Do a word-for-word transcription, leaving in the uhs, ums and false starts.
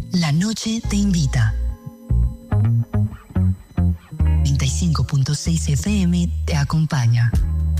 La noche te invita. noventa y cinco punto seis F M te acompaña.